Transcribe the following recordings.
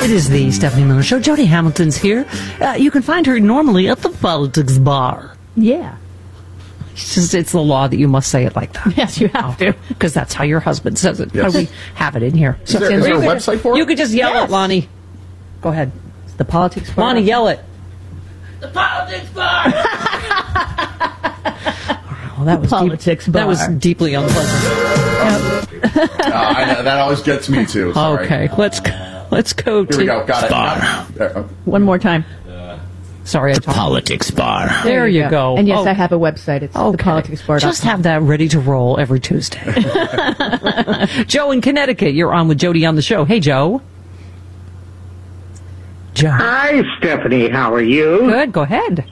It is the Stephanie Miller Show. Jody Hamilton's here. You can find her normally at the Politics Bar. Yeah. It's the law that you must say it like that. Yes, you have to. Because that's how your husband says it. Yes. We have it in here. Is there a website for it? You could just yell it, Lonnie. Go ahead. The Politics Bar. Lonnie, yell it. The Politics Bar! Well, that was Politics Bar. That was deeply unpleasant. I know, that always gets me too. Sorry. Okay, let's go Here we go. Got it. One more time. Sorry, I talked. Politics Bar. There you go. And yes, I have a website. It's thepoliticsbar.com. Just have that ready to roll every Tuesday. Joe in Connecticut, you're on with Jody on the show. Hey, Joe. Joe. Hi, Stephanie. How are you? Good. Go ahead.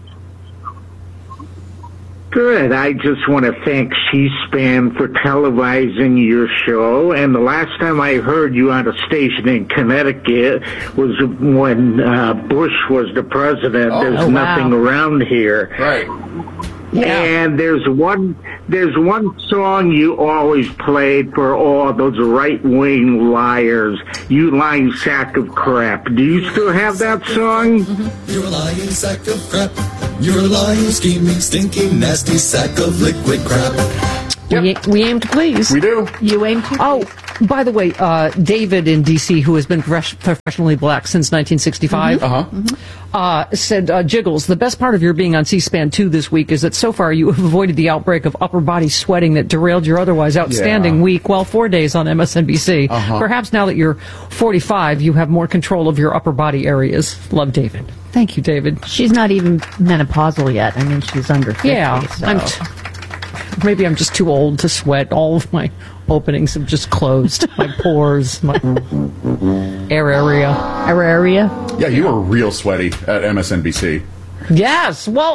Good. I just want to thank C-SPAN for televising your show. And the last time I heard you on a station in Connecticut was when Bush was the president. There's nothing around here. Right. Yeah. And there's one song you always played for all those right-wing liars. You lying sack of crap. Do you still have that song? You're a lying sack of crap. You're a lying, scheming, stinking, nasty sack of liquid crap. We aim to please. We do. You aim to. Oh, by the way, David in D.C., who has been professionally black since 1965, said, Jiggles, the best part of your being on C-SPAN 2 this week is that so far you have avoided the outbreak of upper body sweating that derailed your otherwise outstanding week, 4 days on MSNBC. Perhaps now that you're 45, you have more control of your upper body areas. Love, David. Thank you, David. She's not even menopausal yet. I mean, she's under 50. Yeah, so. Maybe I'm just too old to sweat. All of my openings have just closed. My pores, my air area. Yeah, you were real sweaty at MSNBC. Yes. Well,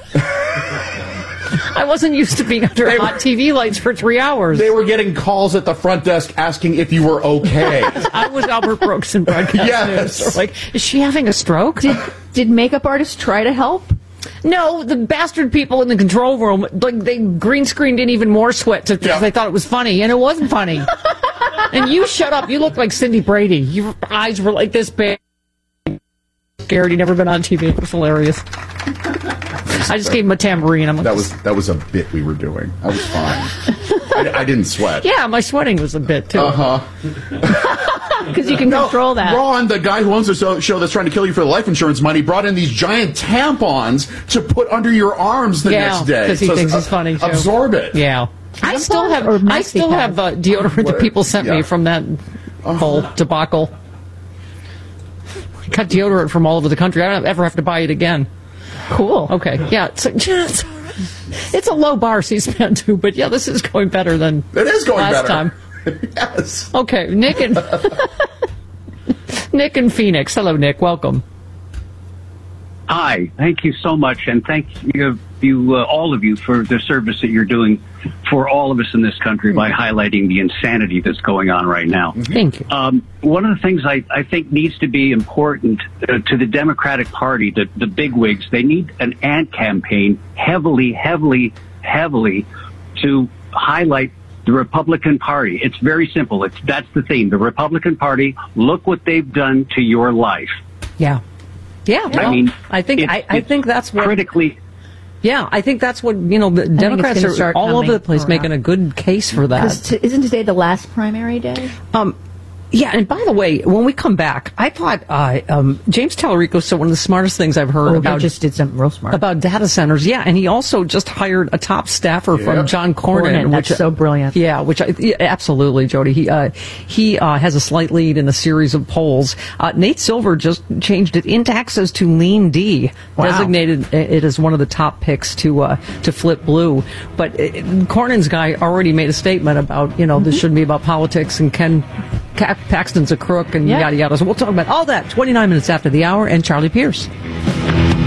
I wasn't used to being under hot TV lights for 3 hours. They were getting calls at the front desk asking if you were okay. I was Albert Brooks in broadcast news. They're like, is she having a stroke? Did makeup artists try to help? No, the bastard people in the control room, like, they green screened in even more sweat because they thought it was funny, and it wasn't funny. And you shut up. You look like Cindy Brady. Your eyes were like this big. Scared. He'd never been on TV. It was hilarious. I just gave him a tambourine. I'm like, that was a bit we were doing. I was fine. I didn't sweat. Yeah, my sweating was a bit, too. Because you can control that. Ron, the guy who owns the show that's trying to kill you for the life insurance money, brought in these giant tampons to put under your arms the next day. Because he thinks it's funny, too. Absorb it. Yeah. I still have deodorant that people sent me from that whole debacle. I got deodorant from all over the country. I don't ever have to buy it again. Cool. Okay. Yeah. It's a low bar, C-SPAN 2, but yeah, this is going better than last time. Yes. Okay, Nick in Phoenix. Hello, Nick. Welcome. Hi. Thank you so much, and thank you, all of you, for the service that you're doing for all of us in this country by highlighting the insanity that's going on right now. Thank you. One of the things I think needs to be important to the Democratic Party, the bigwigs, they need an ANT campaign heavily to highlight the Republican Party. It's very simple. That's the theme. The Republican Party, look what they've done to your life. Yeah. Yeah. Well, I mean, I think that's what critically. Yeah, I think that's what, the Democrats are all over the place making a good case for that. Isn't today the last primary day? Yeah, and by the way, when we come back, I thought James Tallarico said one of the smartest things I've heard about. He just did something real smart about data centers. Yeah, and he also just hired a top staffer from John Cornyn. That's so brilliant. Yeah, absolutely, Jody. He has a slight lead in a series of polls. Nate Silver just changed it in Texas to Lean D, designated it as one of the top picks to flip blue. But Cornyn's guy already made a statement about this shouldn't be about politics, and Ken Paxton's a crook, and yada yada. So we'll talk about all that 29 minutes after the hour, and Charlie Pierce.